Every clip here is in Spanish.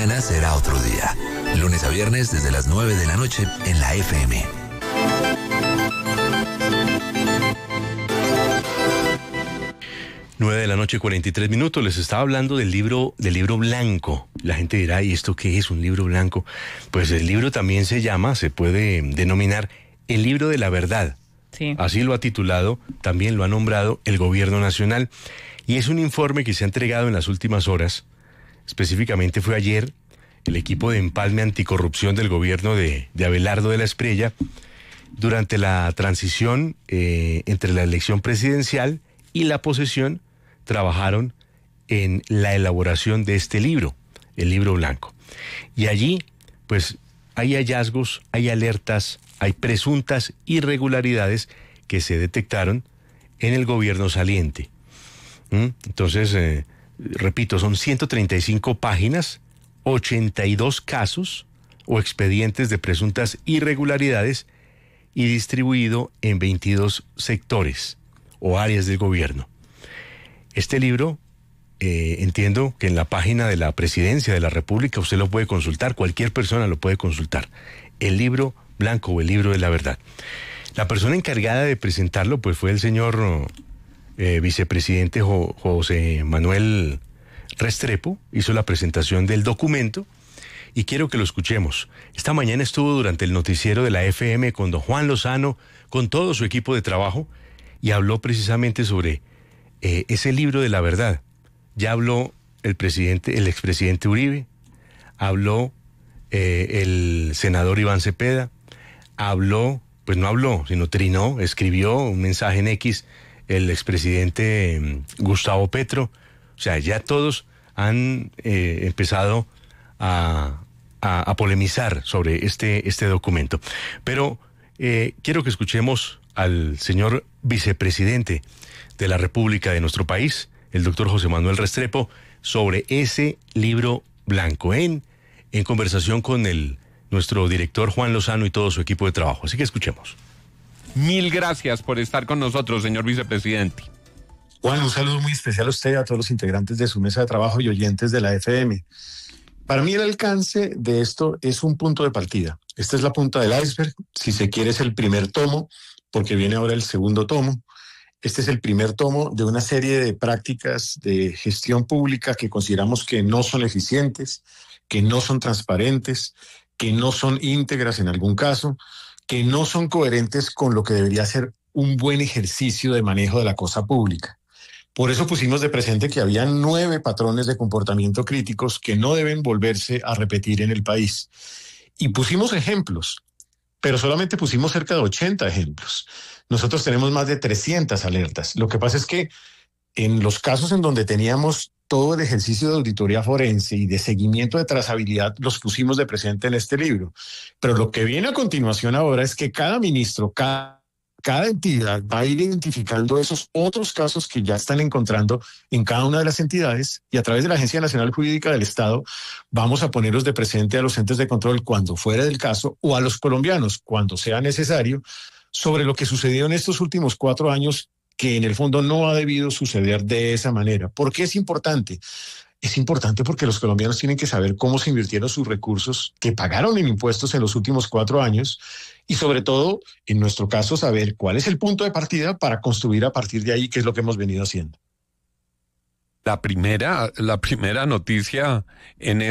mañana será otro día. Lunes a viernes desde las 9 de la noche en la FM. Nueve de la noche, 43 minutos. Les estaba hablando del libro blanco. La gente dirá, ¿y esto qué es, un libro blanco? Pues el libro también se puede denominar el libro de la verdad. Sí. Así lo ha titulado, también lo ha nombrado el Gobierno Nacional. Y es un informe que se ha entregado en las últimas horas. Específicamente fue ayer, el equipo de empalme anticorrupción del gobierno de Abelardo de la Espriella, durante la transición entre la elección presidencial y la posesión, trabajaron en la elaboración de este libro, el libro blanco. Y allí, pues, hay hallazgos, hay alertas, hay presuntas irregularidades que se detectaron en el gobierno saliente. Entonces, repito, son 135 páginas, 82 casos o expedientes de presuntas irregularidades y distribuido en 22 sectores o áreas del gobierno. Este libro, entiendo que en la página de la Presidencia de la República usted lo puede consultar, cualquier persona lo puede consultar. El libro blanco o el libro de la verdad. La persona encargada de presentarlo pues fue el señor vicepresidente José Manuel Restrepo. Hizo la presentación del documento y quiero que lo escuchemos. Esta mañana estuvo durante el noticiero de la FM con don Juan Lozano, con todo su equipo de trabajo, y habló precisamente sobre ese libro de la verdad. Ya habló el expresidente Uribe, habló el senador Iván Cepeda, sino trinó, escribió un mensaje en X el expresidente Gustavo Petro. O sea, ya todos han empezado a polemizar sobre este documento. Pero quiero que escuchemos al señor vicepresidente de la República de nuestro país, el doctor José Manuel Restrepo, sobre ese libro blanco en conversación con nuestro director Juan Lozano y todo su equipo de trabajo. Así que escuchemos. Mil gracias por estar con nosotros, señor vicepresidente. Juan, un saludo muy especial a usted y a todos los integrantes de su mesa de trabajo y oyentes de la FM. Para mí el alcance de esto es un punto de partida. Esta es la punta del iceberg. Si se quiere, es el primer tomo, porque viene ahora el segundo tomo. Este es el primer tomo de una serie de prácticas de gestión pública que consideramos que no son eficientes, que no son transparentes, que no son íntegras en algún caso, que no son coherentes con lo que debería ser un buen ejercicio de manejo de la cosa pública. Por eso pusimos de presente que había 9 patrones de comportamiento críticos que no deben volverse a repetir en el país. Y pusimos ejemplos, pero solamente pusimos cerca de 80 ejemplos. Nosotros tenemos más de 300 alertas. Lo que pasa es que en los casos en donde teníamos todo el ejercicio de auditoría forense y de seguimiento de trazabilidad, los pusimos de presente en este libro. Pero lo que viene a continuación ahora es que cada ministro, cada entidad va a ir identificando esos otros casos que ya están encontrando en cada una de las entidades, y a través de la Agencia Nacional Jurídica del Estado vamos a ponerlos de presente a los entes de control cuando fuera del caso, o a los colombianos cuando sea necesario, sobre lo que sucedió en estos últimos 4 años, que en el fondo no ha debido suceder de esa manera. ¿Por qué es importante? Es importante porque los colombianos tienen que saber cómo se invirtieron sus recursos que pagaron en impuestos en los últimos 4 años, y sobre todo, en nuestro caso, saber cuál es el punto de partida para construir a partir de ahí, que es lo que hemos venido haciendo. La primera noticia en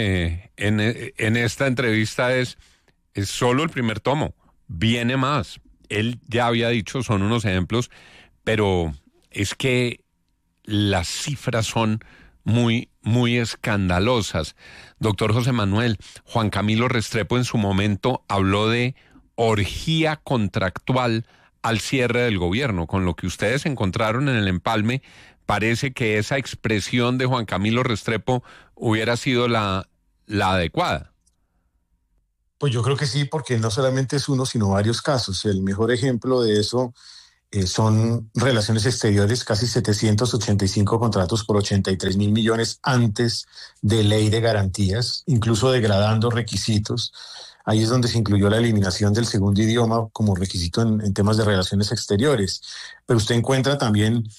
esta entrevista es solo el primer tomo. Viene más. Él ya había dicho, son unos ejemplos, pero es que las cifras son muy, muy escandalosas. Doctor José Manuel, Juan Camilo Restrepo en su momento habló de orgía contractual al cierre del gobierno. Con lo que ustedes encontraron en el empalme, parece que esa expresión de Juan Camilo Restrepo hubiera sido la adecuada. Pues yo creo que sí, porque no solamente es uno, sino varios casos. El mejor ejemplo de eso son relaciones exteriores, casi 785 contratos por 83.000 millones antes de ley de garantías, incluso degradando requisitos. Ahí es donde se incluyó la eliminación del segundo idioma como requisito en temas de relaciones exteriores. Pero usted encuentra también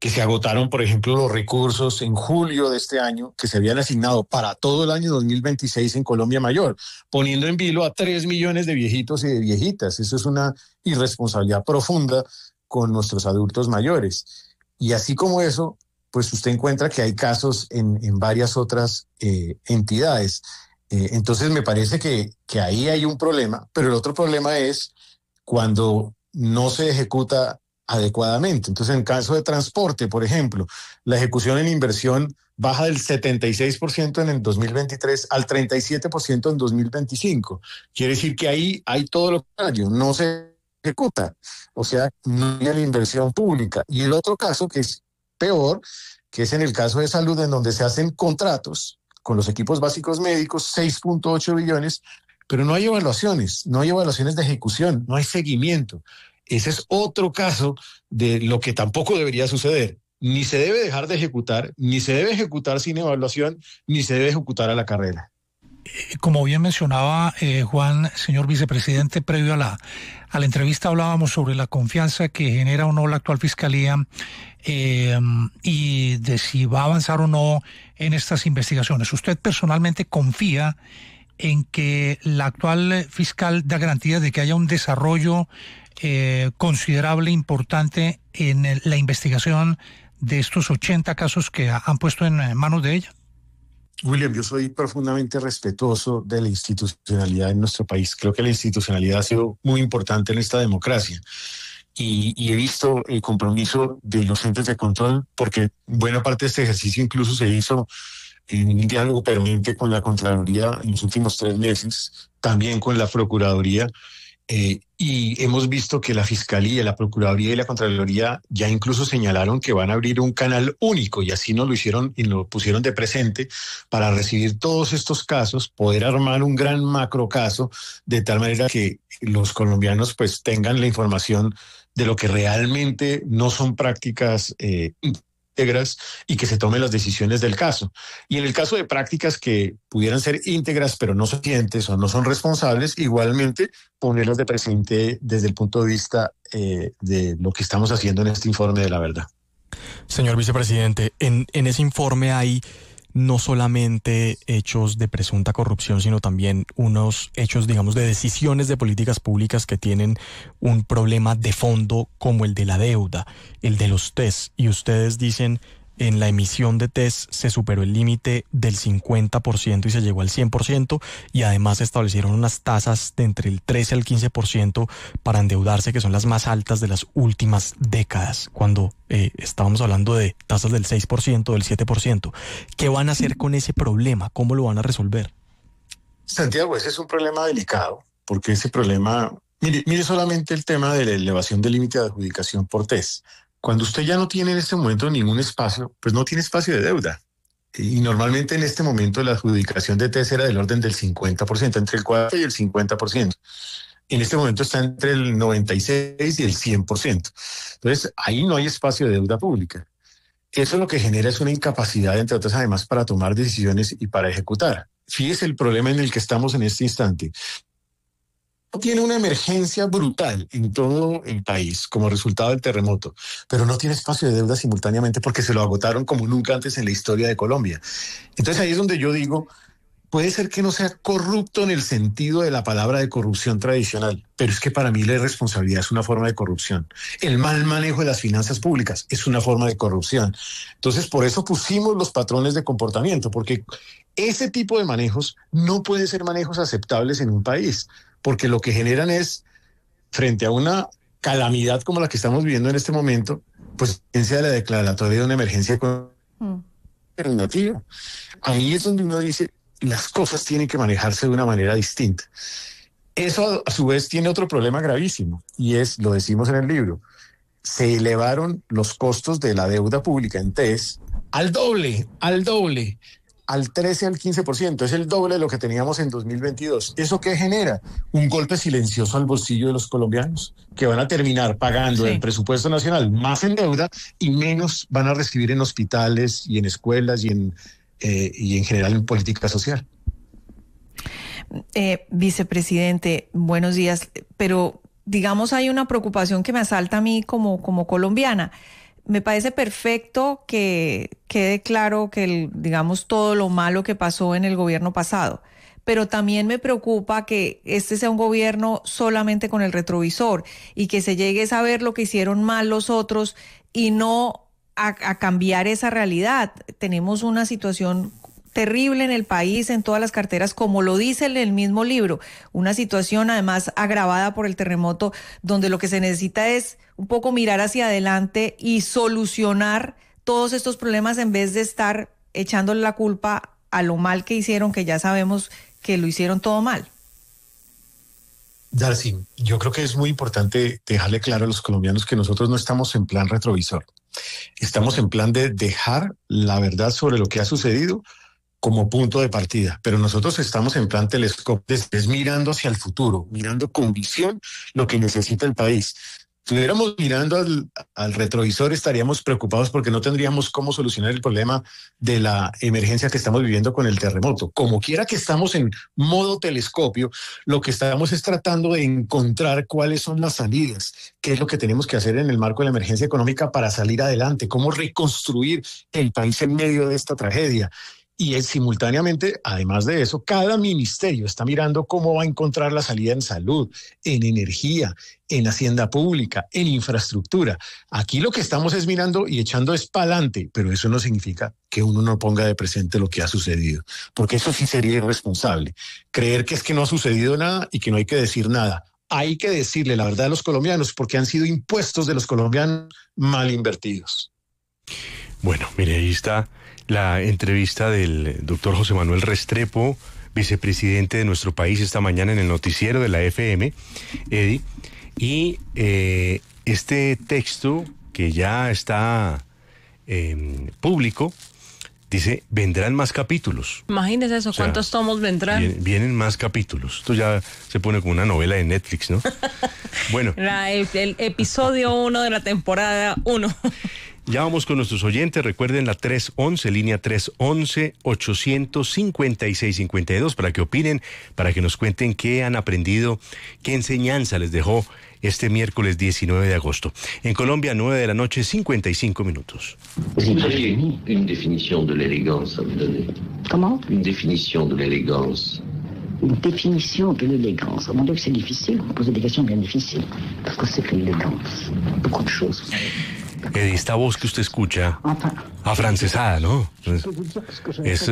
que se agotaron, por ejemplo, los recursos en julio de este año que se habían asignado para todo el año 2026 en Colombia Mayor, poniendo en vilo a 3 millones de viejitos y de viejitas. Eso es una irresponsabilidad profunda con nuestros adultos mayores. Y así como eso, pues usted encuentra que hay casos en varias otras entidades. Entonces me parece que ahí hay un problema, pero el otro problema es cuando no se ejecuta adecuadamente. Entonces, en caso de transporte, por ejemplo, la ejecución en inversión baja del 76% en el 2023 al 37% en 2025. Quiere decir que ahí hay todo lo contrario, no se ejecuta, o sea, no hay la inversión pública. Y el otro caso, que es peor, que es en el caso de salud, en donde se hacen contratos con los equipos básicos médicos, 6.8 billones, pero no hay evaluaciones de ejecución, no hay seguimiento. Ese es otro caso de lo que tampoco debería suceder. Ni se debe dejar de ejecutar, ni se debe ejecutar sin evaluación, ni se debe ejecutar a la carrera. Como bien mencionaba Juan, señor vicepresidente, previo a la entrevista hablábamos sobre la confianza que genera o no la actual fiscalía y de si va a avanzar o no en estas investigaciones. ¿Usted personalmente confía en que la actual fiscal da garantías de que haya un desarrollo considerable, importante en la investigación de estos 80 casos que han puesto en manos de ella? William, yo soy profundamente respetuoso de la institucionalidad en nuestro país. Creo que la institucionalidad ha sido muy importante en esta democracia y he visto el compromiso de los entes de control, porque buena parte de este ejercicio incluso se hizo en un diálogo permanente con la Contraloría en los últimos 3 meses, también con la Procuraduría, y hemos visto que la Fiscalía, la Procuraduría y la Contraloría ya incluso señalaron que van a abrir un canal único, y así nos lo hicieron y lo pusieron de presente para recibir todos estos casos, poder armar un gran macro caso, de tal manera que los colombianos pues tengan la información de lo que realmente no son prácticas íntegras y que se tomen las decisiones del caso. Y en el caso de prácticas que pudieran ser íntegras pero no suficientes o no son responsables, igualmente ponerlas de presente desde el punto de vista de lo que estamos haciendo en este informe de la verdad. Señor vicepresidente, en ese informe hay no solamente hechos de presunta corrupción, sino también unos hechos, digamos, de decisiones de políticas públicas que tienen un problema de fondo, como el de la deuda, el de los TES. Y ustedes dicen, en la emisión de TES se superó el límite del 50% y se llegó al 100%, y además se establecieron unas tasas de entre el 13 al 15% para endeudarse, que son las más altas de las últimas décadas, cuando estábamos hablando de tasas del 6%, del 7%. ¿Qué van a hacer con ese problema? ¿Cómo lo van a resolver? Santiago, ese es un problema delicado, porque ese problema, mire solamente el tema de la elevación del límite de adjudicación por TES. Cuando usted ya no tiene en este momento ningún espacio, pues no tiene espacio de deuda. Y normalmente en este momento la adjudicación de TES era del orden del 50%, entre el 40% y el 50%. En este momento está entre el 96% y el 100%. Entonces, ahí no hay espacio de deuda pública. Eso lo que genera es una incapacidad, entre otras, además, para tomar decisiones y para ejecutar. Fíjese el problema en el que estamos en este instante. Tiene una emergencia brutal en todo el país como resultado del terremoto, pero no tiene espacio de deuda simultáneamente porque se lo agotaron como nunca antes en la historia de Colombia. Entonces ahí es donde yo digo, puede ser que no sea corrupto en el sentido de la palabra de corrupción tradicional, pero es que para mí la irresponsabilidad es una forma de corrupción. El mal manejo de las finanzas públicas es una forma de corrupción. Entonces por eso pusimos los patrones de comportamiento, porque ese tipo de manejos no pueden ser manejos aceptables en un país, porque lo que generan es, frente a una calamidad como la que estamos viviendo en este momento, pues de la declaratoria de una emergencia alternativa. Ahí es donde uno dice, las cosas tienen que manejarse de una manera distinta. Eso a su vez tiene otro problema gravísimo, y es, lo decimos en el libro, se elevaron los costos de la deuda pública en TES al doble, al 13 al 15%, es el doble de lo que teníamos en 2022. ¿Eso qué genera? Un golpe silencioso al bolsillo de los colombianos, que van a terminar pagando del presupuesto nacional más en deuda y menos van a recibir en hospitales y en escuelas y en general en política social. Vicepresidente, buenos días, pero digamos hay una preocupación que me asalta a mí como colombiana. Me parece perfecto que quede claro que, digamos, todo lo malo que pasó en el gobierno pasado. Pero también me preocupa que este sea un gobierno solamente con el retrovisor y que se llegue a saber lo que hicieron mal los otros y no a cambiar esa realidad. Tenemos una situación terrible en el país, en todas las carteras, como lo dice en el mismo libro. Una situación además agravada por el terremoto, donde lo que se necesita es un poco mirar hacia adelante y solucionar todos estos problemas en vez de estar echándole la culpa a lo mal que hicieron, que ya sabemos que lo hicieron todo mal. Darcy, yo creo que es muy importante dejarle claro a los colombianos que nosotros no estamos en plan retrovisor. Estamos en plan de dejar la verdad sobre lo que ha sucedido como punto de partida, pero nosotros estamos en plan telescopio, es mirando hacia el futuro, mirando con visión lo que necesita el país. Si estuviéramos mirando al retrovisor, estaríamos preocupados porque no tendríamos cómo solucionar el problema de la emergencia que estamos viviendo con el terremoto. Como quiera que estamos en modo telescopio, lo que estamos es tratando de encontrar cuáles son las salidas, qué es lo que tenemos que hacer en el marco de la emergencia económica para salir adelante, cómo reconstruir el país en medio de esta tragedia. Y simultáneamente, además de eso, cada ministerio está mirando cómo va a encontrar la salida en salud, en energía, en hacienda pública, en infraestructura. Aquí lo que estamos es mirando y echando es para adelante, pero eso no significa que uno no ponga de presente lo que ha sucedido, porque eso sí sería irresponsable. Creer que es que no ha sucedido nada y que no hay que decir nada. Hay que decirle la verdad a los colombianos, porque han sido impuestos de los colombianos mal invertidos. Bueno, mire, ahí está la entrevista del doctor José Manuel Restrepo, vicepresidente de nuestro país, esta mañana en el noticiero de la FM, Eddie. Y este texto, que ya está público, dice, vendrán más capítulos. Imagínese eso, ¿cuántos tomos vendrán? Vienen más capítulos. Esto ya se pone como una novela de Netflix, ¿no? Bueno. El episodio 1 de la temporada 1. Ya vamos con nuestros oyentes. Recuerden la 311, línea 311-856-52, para que opinen, para que nos cuenten qué han aprendido, qué enseñanza les dejó este miércoles 19 de agosto. En Colombia, 9 de la noche, 55 minutos. Vous auriez une définition de l'élégance à me donner. Comment? Une définition de l'élégance. Une définition de l'élégance. Oh mon Dieu, que c'est difficile. Vous posez des questions bien difficiles. Parce que c'est que l'élégance. Beaucoup de choses, vous savez. Eddie, esta voz que usted escucha, afrancesada, ¿no? Es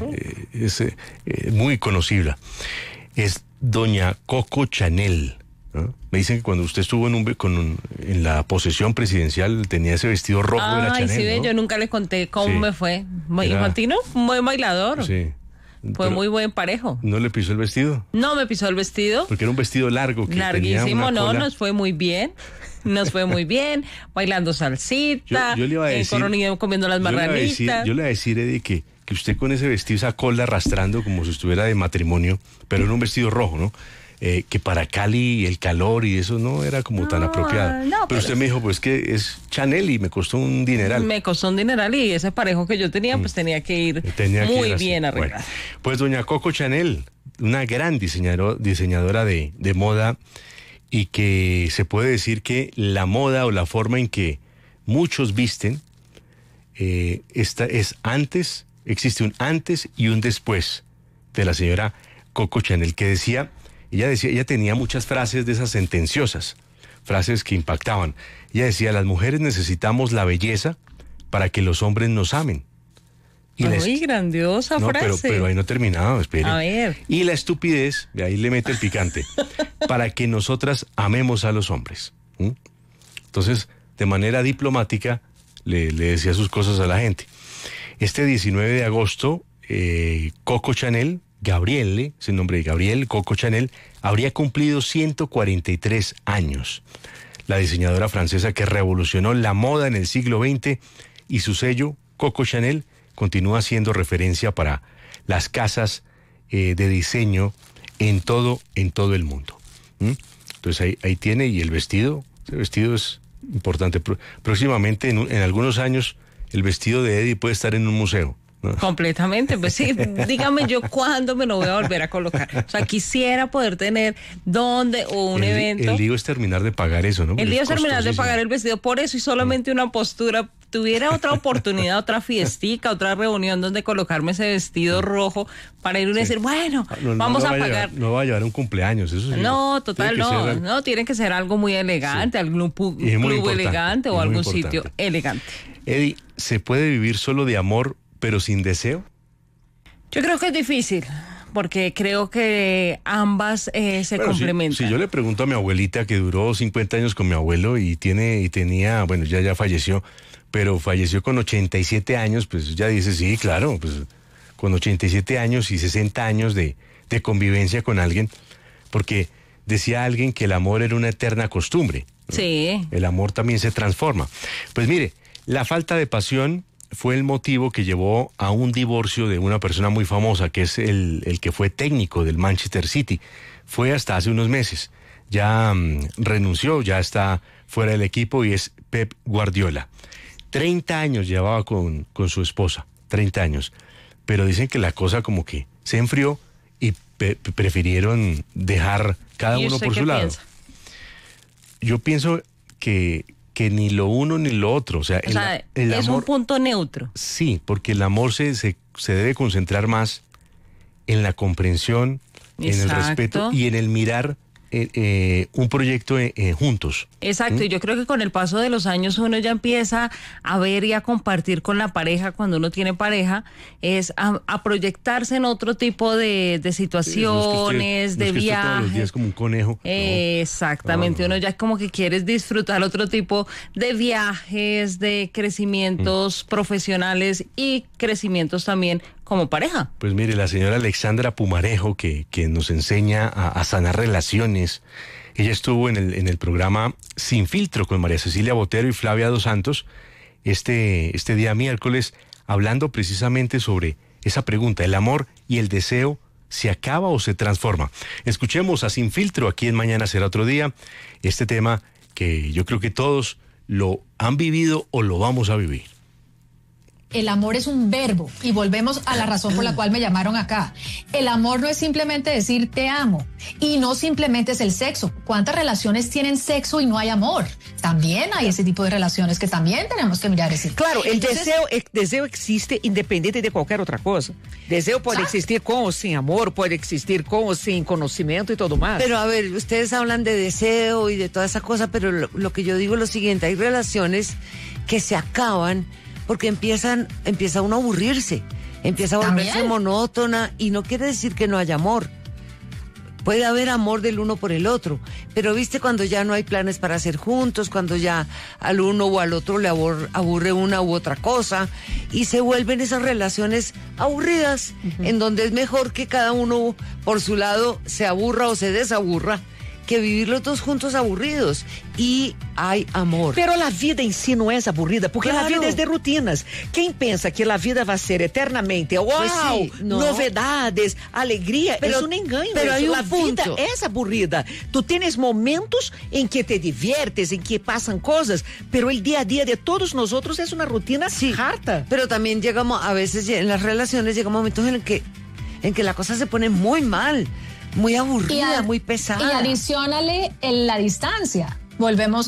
muy conocida. Es doña Coco Chanel, ¿no? Me dicen que cuando usted estuvo en la posesión presidencial tenía ese vestido rojo de la Chanel, sí, ¿no? Yo nunca le conté cómo me fue. Infantino, muy bailador. Sí. Fue muy buen parejo. ¿No le pisó el vestido? No me pisó el vestido. Porque era un vestido largo. Larguísimo, no, nos fue muy bien. Nos fue muy bien, bailando salsita, yo le iba a decir, comiendo las marranitas. Yo le iba a decir, Eddie, que usted con ese vestido, esa cola arrastrando como si estuviera de matrimonio, pero en un vestido rojo, ¿no? Que para Cali el calor y eso no era como tan apropiado. No, pero usted me dijo, pues que es Chanel y me costó un dineral. Me costó un dineral y ese parejo que yo tenía, pues tenía que ir muy bien arreglado. Bueno, pues doña Coco Chanel, una gran diseñadora de moda, y que se puede decir que la moda o la forma en que muchos visten, esta es antes, existe un antes y un después de la señora Coco Chanel, que ella tenía muchas frases de esas sentenciosas, frases que impactaban. Ella decía, las mujeres necesitamos la belleza para que los hombres nos amen. Muy grandiosa frase. Pero ahí no terminaba, espere. A ver. Y la estupidez, de ahí le mete el picante, para que nosotras amemos a los hombres. Entonces, de manera diplomática, le decía sus cosas a la gente. Este 19 de agosto, Coco Chanel, Gabrielle, es el nombre de Gabrielle, Coco Chanel, habría cumplido 143 años. La diseñadora francesa que revolucionó la moda en el siglo XX, y su sello, Coco Chanel, continúa siendo referencia para las casas de diseño en todo el mundo. Entonces ahí tiene, y el vestido, ese vestido es importante. Próximamente, en algunos años, el vestido de Eddie puede estar en un museo, ¿no? Completamente, pues sí, dígame yo cuándo me lo voy a volver a colocar. O sea, quisiera poder tener dónde o un evento. El lío es terminar de pagar eso, ¿no? El lío es terminar de pagar el vestido por eso y solamente una postura. Tuviera otra oportunidad, otra fiestica, otra reunión donde colocarme ese vestido rojo para ir y decir, bueno, vamos a pagar. No va a llevar un cumpleaños, eso sí. No, total, no, tiene que ser algo muy elegante, algún club elegante o algún sitio elegante. Eddie, ¿se puede vivir solo de amor pero sin deseo? Yo creo que es difícil, porque creo que ambas se complementan. Si yo le pregunto a mi abuelita, que duró 50 años con mi abuelo y tenía, bueno, ya falleció, pero falleció con 87 años, pues ya dice, sí, claro, pues con 87 años y 60 años de convivencia con alguien, porque decía alguien que el amor era una eterna costumbre, ¿no? Sí. El amor también se transforma. Pues mire, la falta de pasión fue el motivo que llevó a un divorcio de una persona muy famosa, que es el que fue técnico del Manchester City. Fue hasta hace unos meses. Ya renunció, ya está fuera del equipo y es Pep Guardiola. 30 años llevaba con su esposa, 30 años. Pero dicen que la cosa como que se enfrió y prefirieron dejar cada uno por su lado. Piensa? Yo pienso que ni lo uno ni lo otro. O sea, el es amor, un punto neutro. Sí, porque el amor se debe concentrar más en la comprensión, en el respeto y en el mirar un proyecto juntos. Exacto, y yo creo que con el paso de los años uno ya empieza a ver y a compartir con la pareja, cuando uno tiene pareja, es a proyectarse en otro tipo de situaciones, de viajes. Todos los días como un conejo. Exactamente, uno ya como que quiere disfrutar otro tipo de viajes, de crecimientos profesionales y crecimientos también como pareja. Pues mire, la señora Alexandra Pumarejo, que nos enseña a sanar relaciones, ella estuvo en el programa Sin Filtro con María Cecilia Botero y Flavia Dos Santos este día miércoles, hablando precisamente sobre esa pregunta, ¿el amor y el deseo se acaba o se transforma? Escuchemos a Sin Filtro aquí en Mañana Será Otro Día, este tema que yo creo que todos lo han vivido o lo vamos a vivir. El amor es un verbo y volvemos a la razón por la cual me llamaron acá. El amor no es simplemente decir te amo y no simplemente es el sexo. ¿Cuántas relaciones tienen sexo y no hay amor? También hay ese tipo de relaciones que también tenemos que mirar ese. Claro, el deseo existe independiente de cualquier otra cosa. Deseo puede existir con o sin amor, puede existir con o sin conocimiento y todo más. Pero a ver, ustedes hablan de deseo y de toda esa cosa, pero lo que yo digo es lo siguiente, hay relaciones que se acaban porque empieza uno a aburrirse, empieza a volverse monótona y no quiere decir que no haya amor. Puede haber amor del uno por el otro, pero viste cuando ya no hay planes para hacer juntos, cuando ya al uno o al otro le aburre una u otra cosa y se vuelven esas relaciones aburridas, en donde es mejor que cada uno por su lado se aburra o se desaburra, que vivir los dos juntos aburridos y hay amor. Pero la vida en sí no es aburrida, porque la vida es de rutinas. ¿Quién piensa que la vida va a ser eternamente? ¡Wow! Pues sí, no. Novedades, alegría. Pero, es un engaño. Pero hay un la punto. vida es aburrida. Tú tienes momentos en que te diviertes, en que pasan cosas, pero el día a día de todos nosotros es una rutina harta. Pero también llegamos, a veces en las relaciones llegan momentos en que la cosa se pone muy mal. Muy aburrida, muy pesada. Y adiciónale la distancia. Volvemos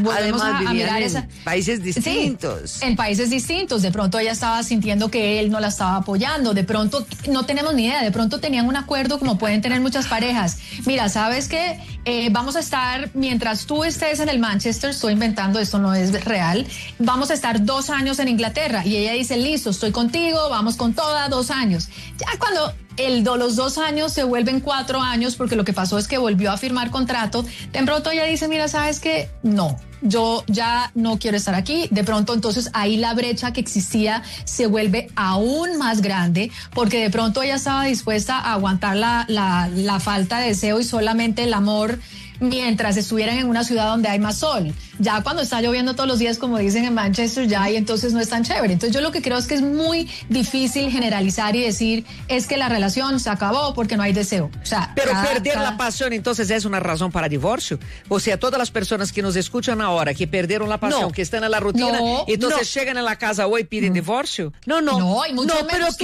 a mirar en países distintos. Sí, en países distintos. De pronto ella estaba sintiendo que él no la estaba apoyando. De pronto, no tenemos ni idea. De pronto tenían un acuerdo como pueden tener muchas parejas. Mira, ¿sabes qué? Vamos a estar, mientras tú estés en el Manchester, estoy inventando, esto no es real, vamos a estar 2 años en Inglaterra. Y ella dice, listo, estoy contigo, vamos con toda, 2 años. Ya cuando los 2 años se vuelven 4 años, porque lo que pasó es que volvió a firmar contrato, de pronto ella dice, mira, ¿sabes qué? No, yo ya no quiero estar aquí. De pronto entonces ahí la brecha que existía se vuelve aún más grande, porque de pronto ella estaba dispuesta a aguantar la falta de deseo y solamente el amor mientras estuvieran en una ciudad donde hay más sol. Ya cuando está lloviendo todos los días, como dicen en Manchester, ya y entonces no es tan chévere. Entonces yo lo que creo es que es muy difícil generalizar y decir es que la relación se acabó porque no hay deseo. O sea, pero perder la pasión entonces es una razón para divorcio. O sea, todas las personas que nos escuchan ahora que perdieron la pasión, que están en la rutina, entonces llegan a la casa hoy y piden divorcio. No, y mucho menos